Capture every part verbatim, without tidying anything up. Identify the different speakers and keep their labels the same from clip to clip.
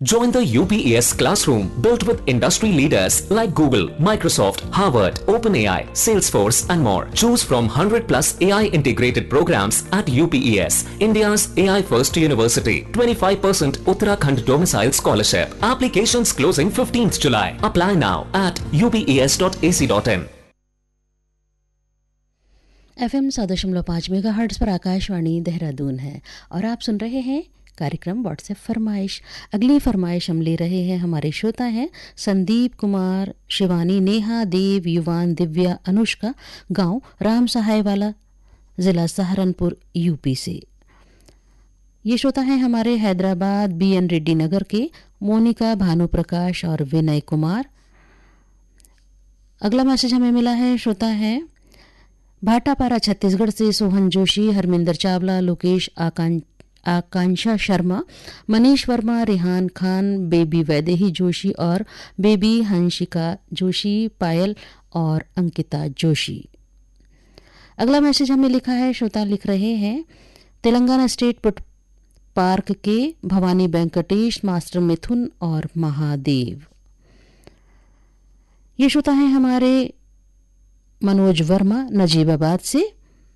Speaker 1: Join the U P E S classroom built with industry leaders like Google, Microsoft, Harvard, OpenAI, Salesforce and more. Choose from one hundred plus A I integrated programs at U P E S, India's A I first university. twenty-five percent Uttarakhand domicile scholarship. Applications closing fifteenth July. Apply now at u p e s dot a c dot in.
Speaker 2: F M सौ दशमलव पाँच mega hertz पर आकाशवाणी देहरादून है और आप सुन रहे हैं कार्यक्रम व्हाट्सएप फरमाइश। अगली फरमाइश हम ले रहे हैं, हमारे श्रोता हैं संदीप कुमार, शिवानी, नेहा, देव, युवान, दिव्या, अनुष्का, गांव राम सहाय वाला, ज़िला सहारनपुर, यूपी से। ये श्रोता हैं हमारे हैदराबाद बी एन रेड्डी नगर के मोनिका, भानुप्रकाश और विनय कुमार। अगला मैसेज हमें मिला है, श्रोता है भाटापारा छत्तीसगढ़ से सोहन जोशी, हरमिंदर चावला, लोकेश, आकां आकांक्षा शर्मा, मनीष वर्मा, रेहान खान, बेबी वैदेही जोशी और बेबी हंसिका जोशी, पायल और अंकिता जोशी। अगला मैसेज हमें लिखा है, श्रोता लिख रहे हैं तेलंगाना स्टेट पुट पार्क के भवानी वेंकटेश, मास्टर मिथुन और महादेव। ये श्रोता हैं हमारे मनोज वर्मा, नजीबाबाद से।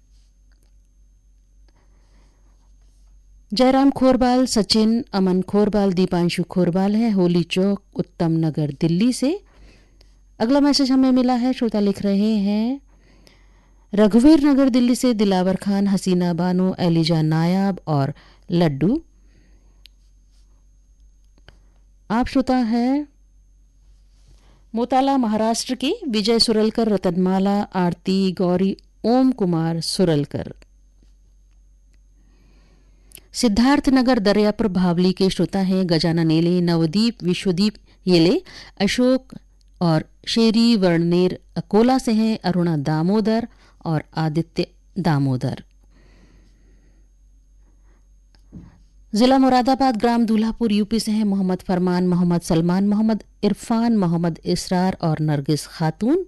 Speaker 2: जयराम खोरबाल, सचिन, अमन खोरबाल, दीपांशु खोरबाल है, होली चौक, उत्तम नगर, दिल्ली से। अगला मैसेज हमें मिला है, श्रोता लिख रहे हैं रघुवीर नगर, दिल्ली से दिलावर खान, हसीना बानो, एलिजा नायाब और लड्डू। आप श्रोता है मोताला, महाराष्ट्र के विजय सुरलकर, रतनमाला, आरती, गौरी, ओम कुमार सुरलकर। सिद्धार्थ नगर, दरियापुर, भावली के श्रोता हैं गजानन येले, नवदीप, विश्वदीप येले, अशोक और शेरी वर्णेर अकोला से हैं, अरुणा दामोदर और आदित्य दामोदर। जिला मुरादाबाद, ग्राम दूल्हापुर, यूपी से हैं मोहम्मद फरमान, मोहम्मद सलमान, मोहम्मद इरफान, मोहम्मद इसरार और नरगिस खातून।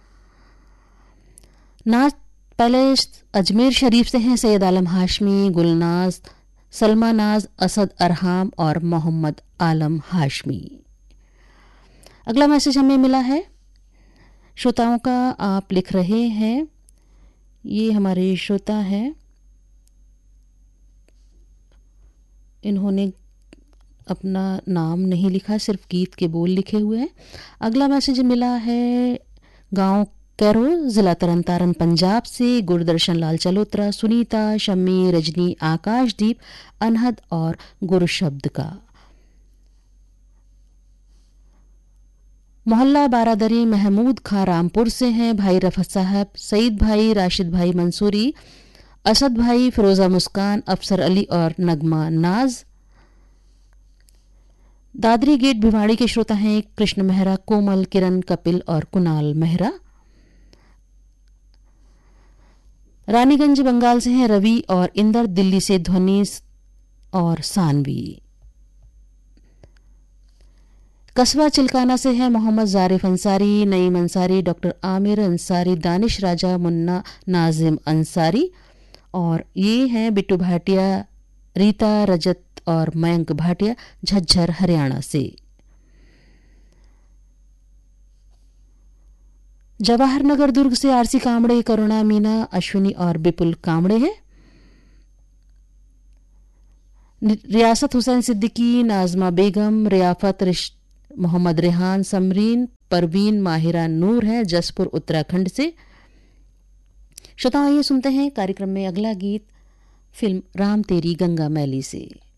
Speaker 2: नाज पैलेस, अजमेर शरीफ से हैं सैयद आलम हाशमी, गुलनाज, सलमा नाज, असद अरहाम और मोहम्मद आलम हाशमी। अगला मैसेज हमें मिला है श्रोताओं का, आप लिख रहे हैं, ये हमारे श्रोता हैं, इन्होंने अपना नाम नहीं लिखा, सिर्फ गीत के बोल लिखे हुए हैं। अगला मैसेज मिला है गांव कैरो, जिला तरनतारन, पंजाब से गुरदर्शन लाल चलोत्रा, सुनीता, शम्मी, रजनी, आकाशदीप, अनहद और गुरशब्द का। मोहल्ला बारादरी, महमूद खां, रामपुर से हैं भाई रफत साहब, सईद भाई, राशिद भाई मंसूरी, असद भाई, फिरोजा मुस्कान, अफसर अली और नगमा नाज। दादरी गेट भिवाड़ी के श्रोता हैं कृष्ण मेहरा, कोमल, किरण, कपिल और कुणाल मेहरा। रानीगंज बंगाल से हैं रवि और इंदर, दिल्ली से ध्वनि और सानवी। कस्बा चिल्काना से हैं मोहम्मद जारिफ अंसारी, नईम अंसारी, डॉक्टर आमिर अंसारी, दानिश राजा, मुन्ना, नाजिम अंसारी और ये हैं बिट्टू भाटिया, रीता, रजत और मयंक भाटिया, झज्जर, हरियाणा से। जवाहर नगर दुर्ग से आरसी कामड़े, करुणा, मीना, अश्विनी और विपुल कामड़े हैं। रियासत हुसैन सिद्दीकी, नाजमा बेगम, रियाफत, मोहम्मद रेहान, समरीन, परवीन, माहिरा नूर है, जसपुर, उत्तराखंड से। श्रोताओं, ये सुनते हैं कार्यक्रम में अगला गीत फिल्म राम तेरी गंगा मैली से।